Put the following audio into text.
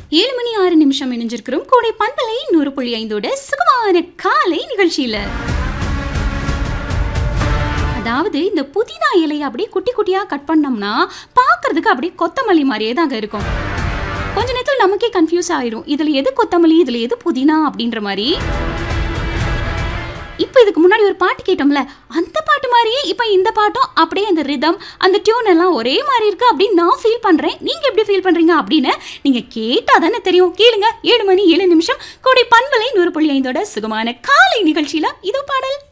7 மணி 6 நிமிஷம் இணைஞ்சிருக்கிறோம். கோடை பண்பலை 100.5 சுகமான காலை நிகழ்ச்சியில. அதாவது இந்த புதினா இலையை அப்படியே குட்டி குட்டியா கட் பண்ணோம்னா பார்க்கிறதுக்கு அப்படியே கொத்தமல்லி மாதிரியே தாங்க இருக்கும். கொஞ்ச நேரத்தில் நமக்கே கன்ஃபியூஸ் ஆயிரும், இதுல எது கொத்தமல்லி இதுல எது புதினா அப்படின்ற மாதிரி. இப்போ இதுக்கு முன்னாடி ஒரு பாட்டு கேட்டோம்ல, அந்த பாட்டு மாதிரியே இப்போ இந்த பாட்டும் அப்படியே அந்த ரிதம் அந்த டியூன் எல்லாம் ஒரே மாதிரி இருக்கு அப்படின்னு நான் ஃபீல் பண்றேன். நீங்க எப்படி ஃபீல் பண்றீங்க அப்படின்னு நீங்க கேட்டா தானே தெரியும். கேளுங்க. 7 மணி 7 நிமிஷம் கோடை பண்பலை 100.5 சுகமான காலை நிகழ்ச்சியில இது பாடல்.